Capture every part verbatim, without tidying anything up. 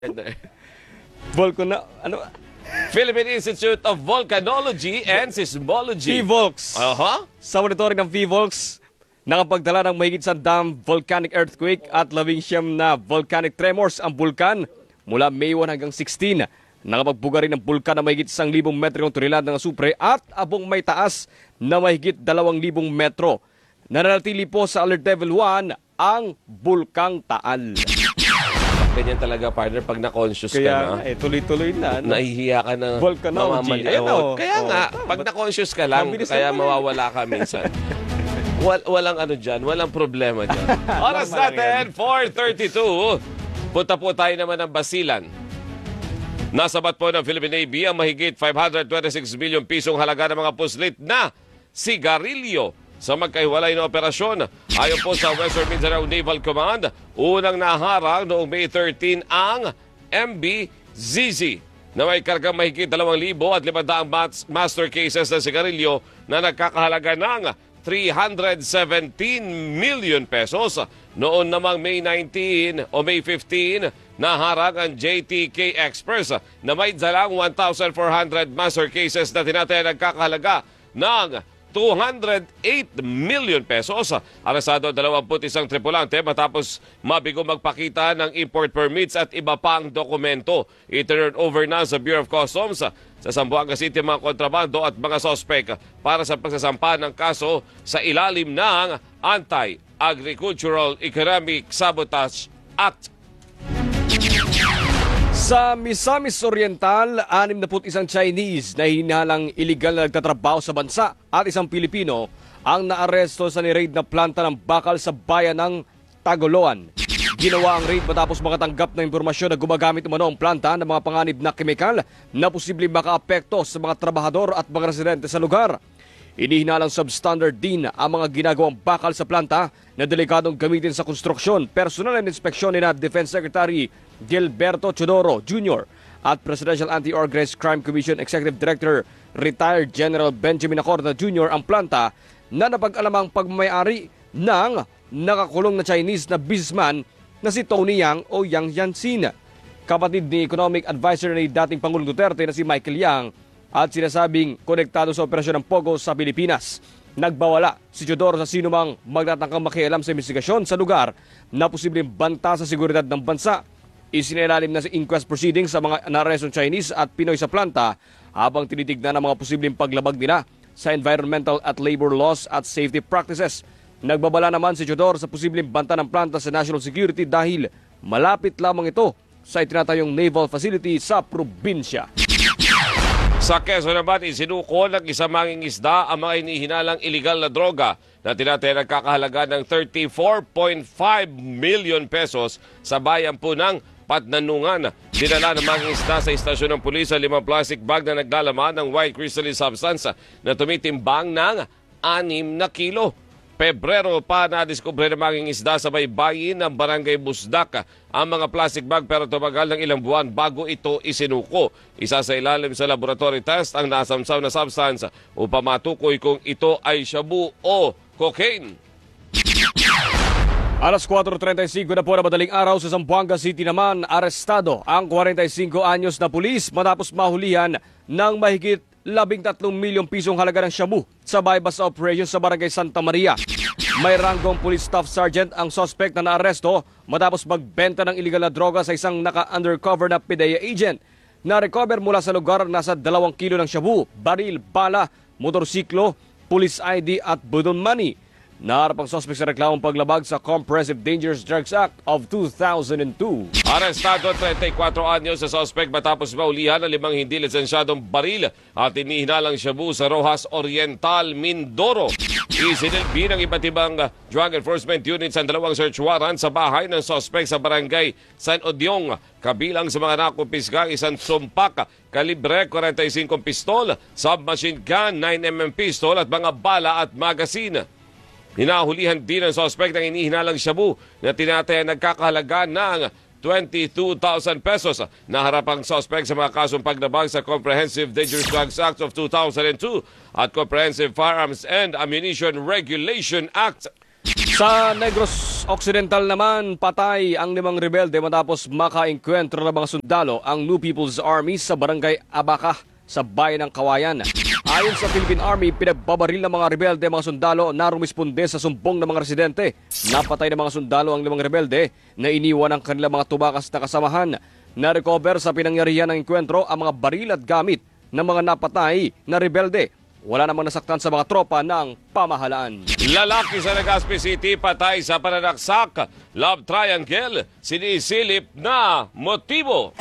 Volcano, ano? Philippine Institute of Volcanology and Seismology. P-Volcs. Aha. Sa monitoring ng P-Volcs, nakapagdala ng mahigit sa dam volcanic earthquake at labing siyam na volcanic tremors ang bulkan mula May one hanggang sixteen. Nakapagbuga rin ng bulkan na mahigit isang libong metro ng tonelada ng asupre at abong may taas na mahigit dalawang libong metro. Nananatili po sa alert level one ang Bulkang Taal. Ganyan talaga, partner, pag na-conscious Kaya ka na. nga, eh, tuloy-tuloy na. No? Nahihiya ka na Volcanology. mamamali- Ayan, Oo, oh. Kaya Oh, nga, tama. pag na-conscious ka lang, Mabilis kaya lang mawawala ka minsan. Wal walang ano dyan, walang problema dyan. Oras Normal lang natin, four thirty-two. Punta po tayo naman ng Basilan. Nasabat po ng Philippine Navy ang mahigit five hundred twenty-six billion pisong halaga ng mga puslit na sigarilyo sa magkahiwalay na operasyon. Ayon po sa Western Mindanao Naval Command, unang naharang noong May thirteen ang M B Z Z na may kargang mahigit dalawang libo at limang master cases na sigarilyo na nagkakahalaga ng three hundred seventeen million pesos. Noon namang May nineteen o May fifteen, naharang ang J T K Express na may dalang one thousand four hundred master cases na tinataya nagkakahalaga ng two hundred eight million pesos. Arestado dalawampu't isang tripulante matapos mabigo magpakita ng import permits at iba pang dokumento. I-turn over na sa Bureau of Customs sa Zamboanga City mga kontrabando at mga sospek para sa pagsasampa ng kaso sa ilalim ng Anti-Agricultural Economic Sabotage Act. Sa Misamis Oriental, anim na put isang Chinese na hinalang iligal na nagtatrabaho sa bansa at isang Pilipino ang naaresto sa ni-raid na planta ng bakal sa bayan ng Tagoloan. Ginawa ang raid matapos makatanggap ng impormasyon na gumagamit umano ang planta ng mga panganib na kemikal na posibleng makaapekto sa mga trabahador at mga residente sa lugar. Inihinalang substandard din ang mga ginagawang bakal sa planta na delikadong gamitin sa konstruksyon. Personal and inspeksyon ni na Defense Secretary Gilberto Chodoro Junior at Presidential Anti-Organized Crime Commission Executive Director Retired General Benjamin Acorda Junior ang planta na napag-alamang pagmamayari ng nakakulong na Chinese na businessman na si Tony Yang o Yang Yansin. Kapatid ni Economic Advisor ni dating Pangulong Duterte na si Michael Yang at sinasabing konektado sa operasyon ng Pogo sa Pilipinas. Nagbawala si Chodoro sa sinumang magtatangkang makialam sa investigasyon sa lugar na posibleng banta sa seguridad ng bansa. Isinailalim na sa inquest proceedings sa mga naarestong Chinese at Pinoy sa planta habang tinitignan ang mga posibleng paglabag nila sa environmental at labor laws at safety practices. Nagbabala naman si Chodoro sa posibleng banta ng planta sa national security dahil malapit lamang ito sa itinatayong naval facility sa probinsya. Sa Quezon naman, isinuko ng isang mangingisda ang mga inihinalang iligal na droga na tinataya nagkakahalaga ng thirty-four point five million pesos sa bayan po ng Patnanungan. Dinala ng mangingisda sa istasyon ng pulis ang limang plastic bag na naglalaman ng white crystalline substance na tumitimbang ng anim na kilo. Pebrero pa nadiskubre ng mangingisda sa baybayin ng Barangay Busdak ang mga plastic bag pero tumagal ng ilang buwan bago ito isinuko. Isa sa ilalim sa laboratory test ang nasamsaw na substance upang matukoy kung ito ay shabu o cocaine. Alas four thirty-five na po na madaling araw sa Zamboanga City naman, arestado ang forty-five anyos na pulis matapos mahulihan ng mahigit labing tatlong milyong pisong halaga ng shabu sa bypass operation sa Barangay Santa Maria. May ranggong police staff sergeant ang suspect na naaresto matapos magbenta ng iligal na droga sa isang naka-undercover na PIDEA agent. Na-recover mula sa lugar nasa dalawang kilo ng shabu, baril, bala, motorsiklo, police I D at budon money. Naharap ang suspect sa reklamong paglabag sa Comprehensive Dangerous Drugs Act of two thousand two. Arestado thirty-four anyos sa suspect matapos maulihan ng limang hindi lisensyadong baril at inihinalang shabu sa Rojas Oriental, Mindoro. Isinilbi ng iba't ibang drug enforcement units ang dalawang search warrant sa bahay ng suspect sa barangay San Odyong. Kabilang sa mga nakumpiska isang sumpak, kalibre forty-five pistol, submachine gun, nine millimeter pistol at mga bala at magasin. Hinahulihan din ang suspect ng inihinalang shabu na tinataya nagkakahalaga ng twenty-two thousand pesos. Naharap ang suspect sa mga kasong paglabag sa Comprehensive Dangerous Drugs Act of two thousand two at Comprehensive Firearms and Ammunition Regulation Act. Sa Negros Occidental naman, patay ang limang rebelde matapos makaengkwentro ng mga sundalo ang New People's Army sa barangay Abaca sa bayan ng Kawayan. Ayon sa Philippine Army, pinagbabaril ng mga rebelde mga sundalo na rumisponde sa sumbong ng mga residente. Napatay ng mga sundalo ang limang rebelde na iniwan ang kanilang mga tubakas na kasamahan. Na-recover sa pinangyarihan ng engkwentro ang mga baril at gamit ng mga napatay na rebelde. Wala namang nasaktan sa mga tropa ng pamahalaan. Lalaki sa Legazpi City patay sa pananaksak. Love triangle, sinisilip na motibo.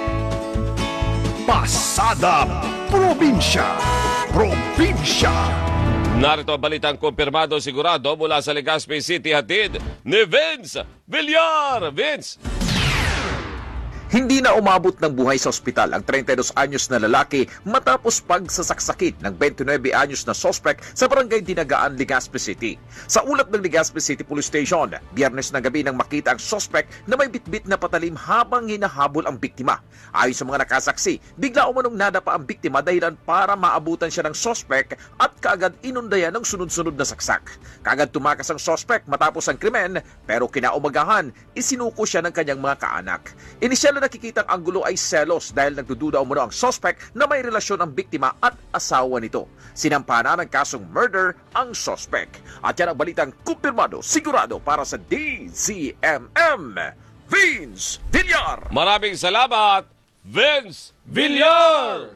Pasada Probinsya. Probinsya. Narito ang balitang kumpirmado sigurado mula sa Legazpi City, hatid ni Vince Villar. Vince! Hindi na umabot ng buhay sa ospital ang thirty-two anyos na lalaki matapos pagsasaksakit ng twenty-nine anyos na suspect sa barangay Dinagaan, Legazpi City. Sa ulat ng Legazpi City Police Station, Biyernes na gabi nang makita ang suspect na may bitbit na patalim habang hinahabol ang biktima. Ayon sa mga nakasaksi, bigla umanong nadapa ang biktima dahilan para maabutan siya ng suspect at kaagad inundayan ng sunod-sunod na saksak. Kaagad tumakas ang suspect matapos ang krimen pero kinaumagahan, isinuko siya ng kanyang mga kaanak. Inisyal na nakikitang anggulo ay selos dahil nagdududa umano ang suspect na may relasyon ang biktima at asawa nito. Sinampahan na ng kasong murder ang suspect. At yan ang balitang kumpirmado, sigurado para sa D Z M M. Vince Villar! Maraming salamat, Vince Villar!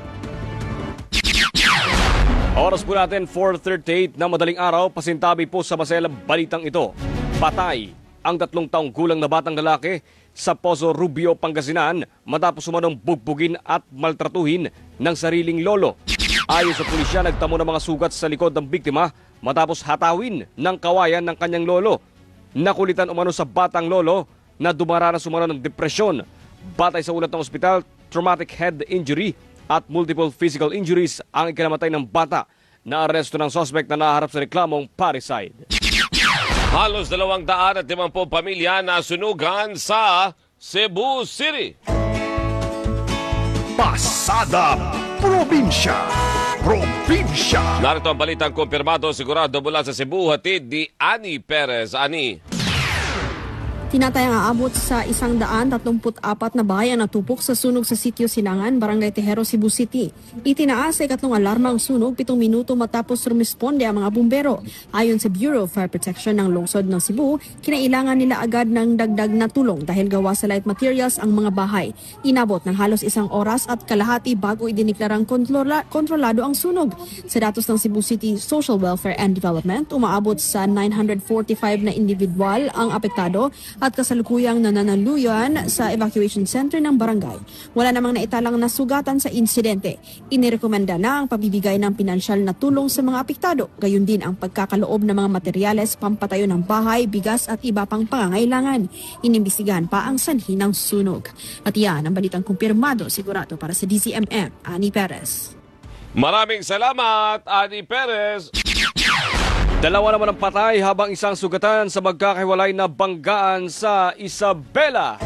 Oras po natin four thirty-eight na madaling araw, pasintabi po sa maselang balitang ito. Patay ang tatlong taong gulang na batang lalaki sa Pozo Rubio, Pangasinan matapos umanong bugbugin at maltratuhin ng sariling lolo. Ayon sa pulisya, nagtamo ng mga sugat sa likod ng biktima matapos hatawin ng kawayan ng kanyang lolo. Nakulitan umano sa batang lolo na dumaranas umano ng depresyon. Batay sa ulat ng ospital, traumatic head injury at multiple physical injuries ang ikinamatay ng bata. Na-aresto ng suspect na naharap sa reklamong parricide. Halos dalawang daan at limampung pamilya na sunugan sa Cebu City. Pasada Probinsya. Probinsya. Narito ang balitang kumpirmado sigurado mula sa Cebu, hatid ni Ani Perez. Ani. Tinatayang aabot sa isang daan tatlumput apat na bahay ang natupok sa sunog sa sitio Sinangan, Barangay Tejero, Cebu City. Itinaas sa ikatlong alarma ang sunog pitong minuto matapos rumisponde ang mga bumbero. Ayon sa Bureau of Fire Protection ng lungsod ng Cebu, kinailangan nila agad ng dagdag na tulong dahil gawa sa light materials ang mga bahay. Inabot ng halos isang oras at kalahati bago idiniklarang kontrola, kontrolado ang sunog. Sa datos ng Cebu City Social Welfare and Development, umaabot sa nine hundred forty-five na individual ang apektado at kasalukuyang nananaluyan sa evacuation center ng barangay. Wala namang naitalang nasugatan sa insidente. Inirekomenda na ang pabibigay ng pinansyal na tulong sa mga apektado, gayon din ang pagkakaloob ng mga materyales pampatayo ng bahay, bigas at iba pang pangangailangan. Inimbestigahan pa ang sanhi ng sunog. At yan ang balitang kumpirmado sigurado para sa D Z M M, Ani Perez. Maraming salamat, Ani Perez. Dalawa naman ang patay habang isang sugatan sa magkakahiwalay na banggaan sa Isabela.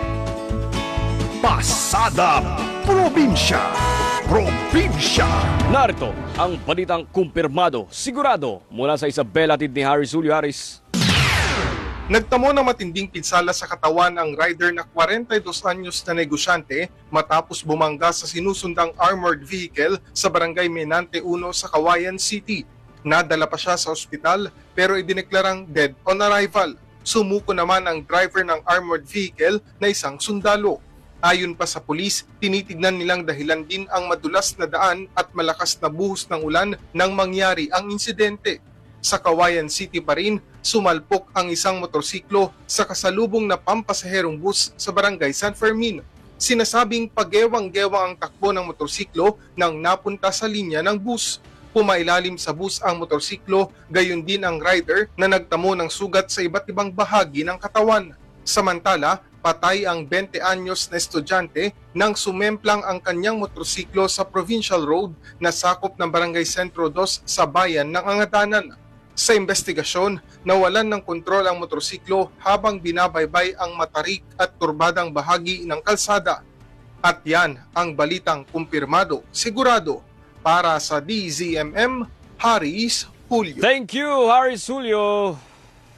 Pasada Probinsya. Probinsya. Narito ang balitang kumpirmado, sigurado mula sa Isabela, tid ni Harry Julio Harris. Nagtamo ng matinding pinsala sa katawan ang rider na forty-two anyos na negosyante matapos bumangga sa sinusundang armored vehicle sa barangay Menante one sa Kawayan City. Nadala pa siya sa ospital pero idineklarang dead on arrival. Sumuko naman ang driver ng armored vehicle na isang sundalo. Ayon pa sa pulis, tinitignan nilang dahilan din ang madulas na daan at malakas na buhos ng ulan nang mangyari ang insidente. Sa Kawayan City pa rin, sumalpok ang isang motorsiklo sa kasalubong na pampasaherong bus sa barangay San Fermin. Sinasabing pagewang-gewang ang takbo ng motorsiklo nang napunta sa linya ng bus. Pumailalim sa bus ang motorsiklo, gayon din ang rider na nagtamo ng sugat sa iba't ibang bahagi ng katawan. Samantala, patay ang twenty anyos na estudyante nang sumemplang ang kanyang motorsiklo sa Provincial Road na sakop ng Barangay Sentro two sa bayan ng Angadanan. Sa investigasyon, nawalan ng kontrol ang motorsiklo habang binabaybay ang matarik at turbadang bahagi ng kalsada. At yan ang balitang kumpirmado, sigurado. Para sa D Z M M, Haris Julio. Thank you, Harry Julio.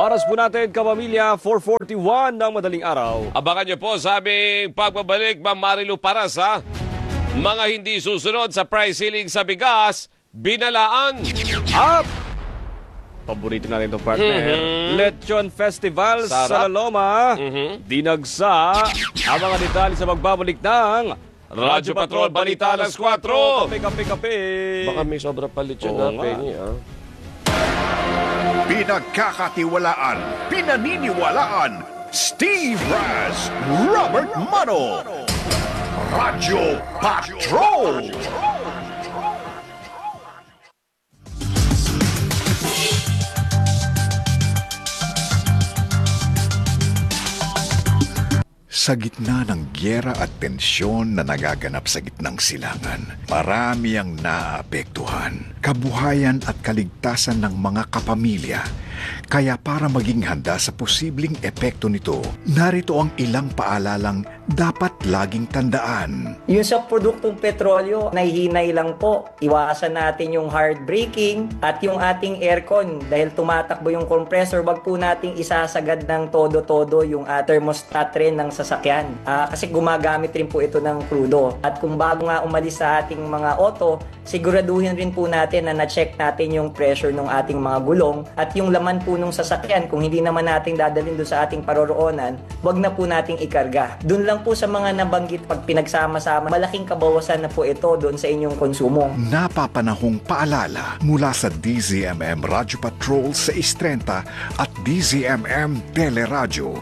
Oras po natin, kapamilya, four forty-one ng madaling araw. Abangan nyo po sa aming pagbabalik, Ma'am Marilu Parasa. Mga hindi susunod sa price ceiling sa bigas, binalaan. At paborito natin itong partner, Mhm. Lechon Festival Sarap. sa Loma. Mhm. Dinagsa ang mga detalye sa magbabalik ng Radyo Patrol Balita alas kwatro. Kape, kape, kape. Baka may sobra palit yun Oo na, nga. Penny, ah. Pinagkakatiwalaan, pinaniniwalaan, Steve Raz, Robert Mano, Radyo Patrol. Sa gitna ng gyera at tensyon na nagaganap sa gitnang silangan, marami ang naapektuhan, kabuhayan at kaligtasan ng mga kapamilya. Kaya para maging handa sa posibleng epekto nito, narito ang ilang paalalang dapat laging tandaan. Yung sa produktong petrolyo, nahihinay lang po. Iwasan natin yung hard braking at yung ating aircon. Dahil tumatakbo yung compressor, wag po nating isasagad ng todo-todo yung uh, thermostat rin ng sasakyan. Uh, kasi gumagamit rin po ito ng crudo. At kung bago nga umalis sa ating mga auto, siguraduhin rin po natin na na-check natin yung pressure ng ating mga gulong at yung laman po nung sasakyan. Kung hindi naman natin dadalhin doon sa ating paroroonan, wag na po nating ikarga. Doon lang po sa mga nabanggit, pag pinagsama-sama, malaking kabawasan na po ito doon sa inyong konsumo. Napapanahong paalala mula sa D Z M M Radyo Patrol sa Istrenta at D Z M M Teleradyo.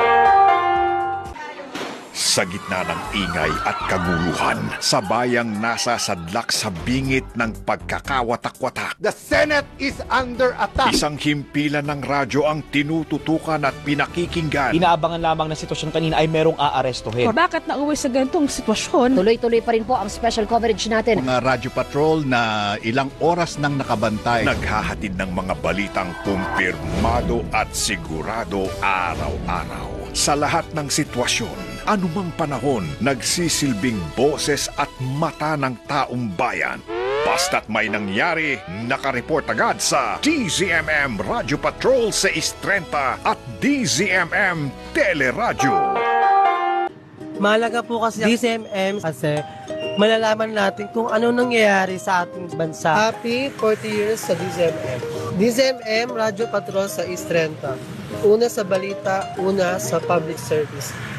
Sa gitna ng ingay at kaguluhan, sa bayang nasa sadlak sa bingit ng pagkakawatak-watak, The Senate is under attack. isang himpilan ng radyo ang tinututukan at pinakikinggan. Inaabangan lamang na sitwasyon kanina ay merong aarestuhin. Bakit nauwi sa ganitong sitwasyon? Tuloy-tuloy pa rin po ang special coverage natin. Mga Radyo Patrol na ilang oras nang nakabantay. Naghahatid ng mga balitang kumpirmado at sigurado araw-araw. Sa lahat ng sitwasyon, anumang panahon, nagsisilbing boses at mata ng taong bayan. Basta't may nangyari, nakareport agad sa D Z M M Radyo Patrol sa Istrenta at D Z M M Teleradyo. Mahalaga po kasi D Z M M kasi malalaman natin kung ano nangyayari sa ating bansa. Happy forty years sa D Z M M. D Z M M Radyo Patrol sa Istrenta. Una sa balita, una sa public service.